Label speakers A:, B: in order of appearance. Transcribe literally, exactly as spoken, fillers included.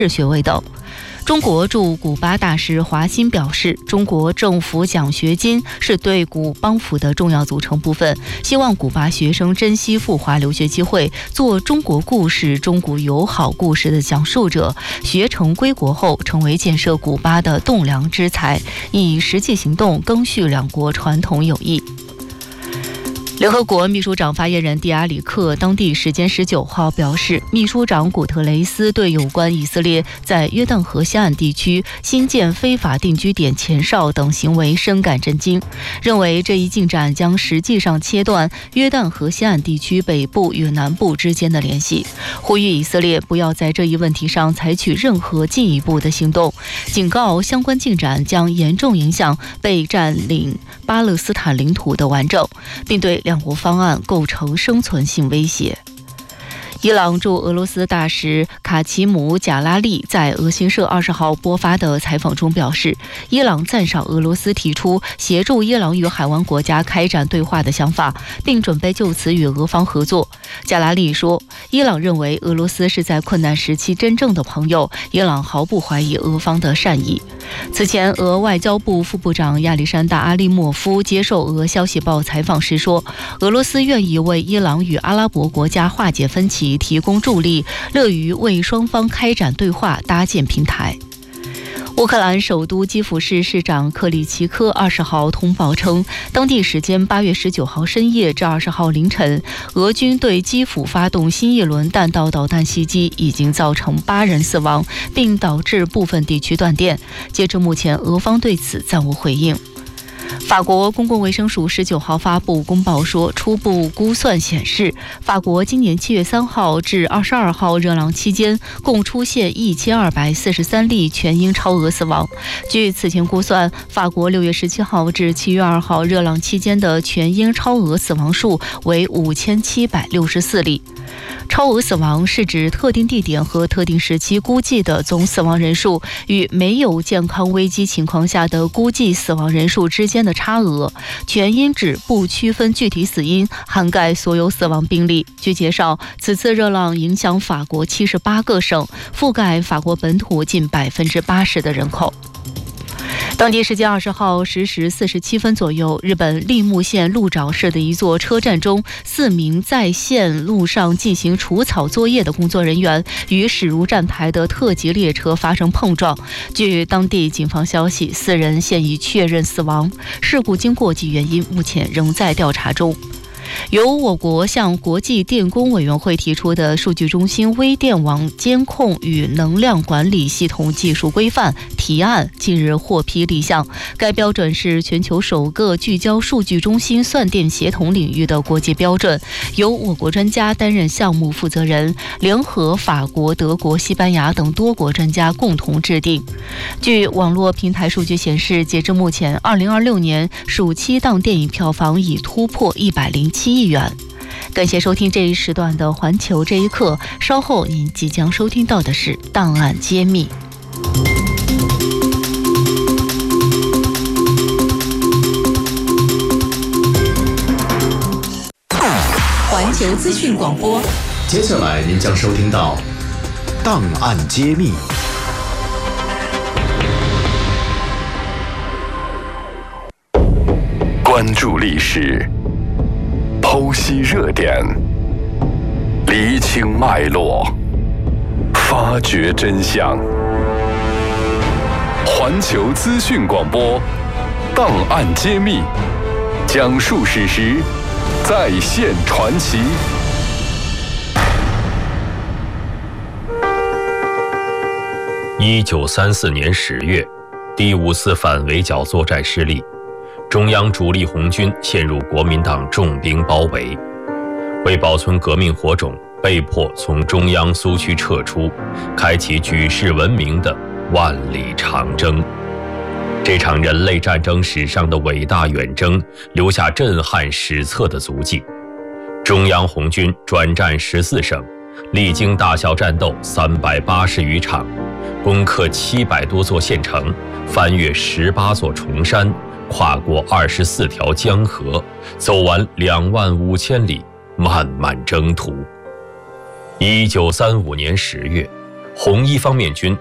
A: 学位等。中国驻古巴大使华歆表示，中国政府奖学金是对古邦府的重要组成部分，希望古巴学生珍惜赴华留学机会，做中国故事、中古友好故事的讲述者，学成归国后成为建设古巴的栋梁之才，以实际行动赓续两国传统友谊。联合国秘书长发言人蒂阿里克当地时间十九号表示，秘书长古特雷斯对有关以色列在约旦河西岸地区新建非法定居点前哨等行为深感震惊，认为这一进展将实际上切断约旦河西岸地区北部与南部之间的联系，呼吁以色列不要在这一问题上采取任何进一步的行动，警告相关进展将严重影响被占领巴勒斯坦领土的完整，并对两国方案构成生存性威胁。伊朗驻俄罗斯大使卡奇姆·贾拉利在俄新社二十号播发的采访中表示，伊朗赞赏俄罗斯提出协助伊朗与海湾国家开展对话的想法，并准备就此与俄方合作。贾拉利说，伊朗认为俄罗斯是在困难时期真正的朋友，伊朗毫不怀疑俄方的善意。此前，俄外交部副部长亚历山大·阿利莫夫接受俄消息报采访时说，俄罗斯愿意为伊朗与阿拉伯国家化解分歧提供助力，乐于为双方开展对话搭建平台。乌克兰首都基辅市市长克里奇科二十号通报称，当地时间八月十九号深夜至二十号凌晨，俄军对基辅发动新一轮弹道导弹袭击，已经造成八人死亡，并导致部分地区断电。截至目前，俄方对此暂无回应。法国公共卫生署十九号发布公报说，初步估算显示，法国今年七月三号至二十二号热浪期间，共出现一千二百四十三例全因超额死亡。据此前估算，法国六月十七号至七月二号热浪期间的全因超额死亡数为五千七百六十四例。超额死亡是指特定地点和特定时期估计的总死亡人数与没有健康危机情况下的估计死亡人数之间的差额，全因指不区分具体死因，涵盖所有死亡病例。据介绍，此次热浪影响法国七十八个省，覆盖法国本土近百分之八十的人口。当地时间二十号十时四十七分左右，日本立木县鹿沼市的一座车站中，四名在线路上进行除草作业的工作人员与驶入站台的特急列车发生碰撞。据当地警方消息，四人现已确认死亡，事故经过及原因目前仍在调查中。由我国向国际电工委员会提出的数据中心微电网监控与能量管理系统技术规范提案近日获批立项。该标准是全球首个聚焦数据中心算电协同领域的国际标准，由我国专家担任项目负责人，联合法国、德国、西班牙等多国专家共同制定。据网络平台数据显示，截至目前，二零二六年暑期档电影票房已突破一百零七亿元。感谢收听这一时段的《环球这一刻》，稍后您即将收听到的是档案揭秘。
B: 环球资讯广播，
C: 接下来您将收听到档案揭秘。
D: 关注历史，剖析热点，厘清脉络，发掘真相。环球资讯广播，档案揭秘，讲述史实，再现传奇。
E: 一九三四年十月，第五次反围剿作战失利，中央主力红军陷入国民党重兵包围，为保存革命火种，被迫从中央苏区撤出，开启举世闻名的万里长征。这场人类战争史上的伟大远征，留下震撼史册的足迹。中央红军转战十四省，历经大小战斗三百八十余场，攻克七百多座县城，翻越十八座崇山，跨过二十四条江河，走完两万五千里漫漫征途。一九三五年十月， 红一方面军